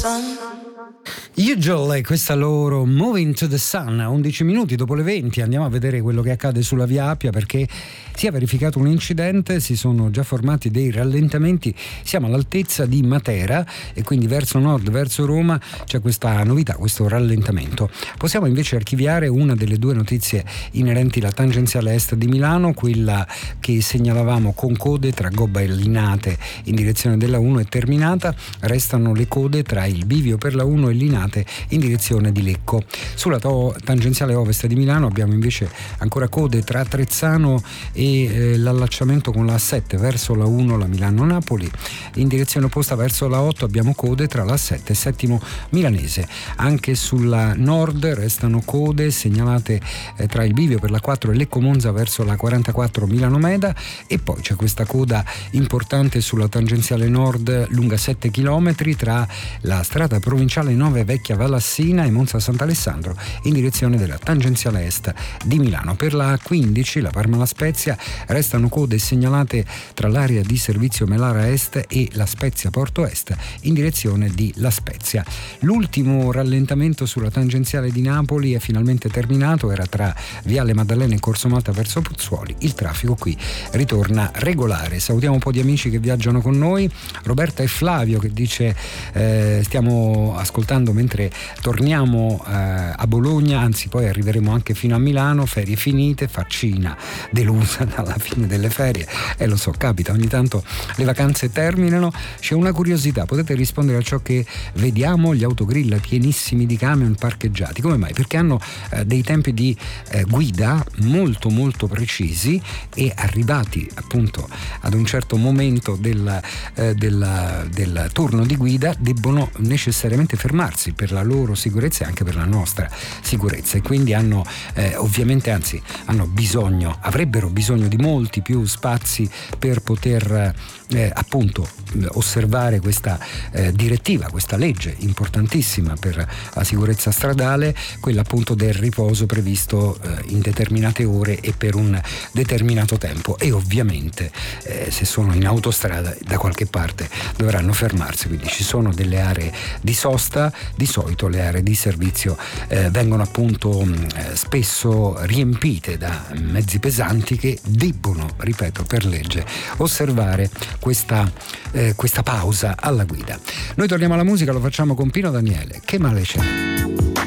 Usual, questa loro Moving to the Sun. 11 minuti dopo le 20 andiamo a vedere quello che accade sulla via Appia, perché si è verificato un incidente, si sono già formati dei rallentamenti, siamo all'altezza di Matera e quindi verso nord, verso Roma c'è questa novità, questo rallentamento. Possiamo invece archiviare una delle due notizie inerenti alla tangenziale est di Milano, quella che segnalavamo con code tra Gobba e Linate in direzione della 1 è terminata, restano le code tra il bivio per la 1 e Linate in direzione di Lecco. Sulla tangenziale ovest di Milano abbiamo invece ancora code tra Trezzano e l'allacciamento con la A7 verso la 1, la Milano-Napoli. In direzione opposta verso la 8 abbiamo code tra la A7 e Settimo Milanese. Anche sulla nord restano code segnalate tra il bivio per la 4 e Lecco Monza verso la 44 Milano-Meda, e poi c'è questa coda importante sulla tangenziale nord lunga 7 km tra la strada provinciale 9 Vecchia Valassina e Monza Sant'Alessandro in direzione della tangenziale est di Milano. Per la 15, la Parma-La Spezia, restano code segnalate tra l'area di servizio Melara Est e La Spezia Porto Est in direzione di La Spezia. L'ultimo rallentamento sulla tangenziale di Napoli è finalmente terminato, era tra Viale Maddalena e Corso Malta verso Pozzuoli. Il traffico qui ritorna regolare. Salutiamo un po' di amici che viaggiano con noi, Roberta e Flavio che dice stiamo ascoltando mentre torniamo a Bologna, anzi poi arriveremo anche fino a Milano, ferie finite, faccina delusa dalla fine delle ferie, e lo so, capita, ogni tanto le vacanze terminano. C'è una curiosità, potete rispondere a ciò che vediamo, gli autogrill pienissimi di camion parcheggiati, come mai? Perché hanno dei tempi di guida molto molto precisi e arrivati appunto ad un certo momento del turno di guida debbono necessariamente fermarsi per la loro sicurezza e anche per la nostra sicurezza, e quindi hanno ovviamente, anzi avrebbero bisogno di molti più spazi per poter appunto osservare questa direttiva, questa legge importantissima per la sicurezza stradale, quella appunto del riposo previsto in determinate ore e per un determinato tempo, e ovviamente se sono in autostrada da qualche parte dovranno fermarsi, quindi ci sono delle aree di sosta. Di solito le aree di servizio vengono appunto spesso riempite da mezzi pesanti che debbono, ripeto, per legge osservare questa pausa alla guida. Noi torniamo alla musica, lo facciamo con Pino Daniele, Che male c'è.